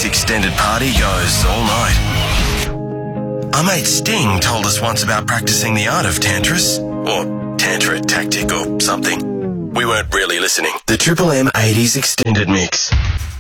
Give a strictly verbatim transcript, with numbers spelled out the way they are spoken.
extended party goes all night. Our mate Sting told us once about practicing the art of tantras, or tantra tactic or something. We weren't really listening. The Triple M eighties Extended Mix.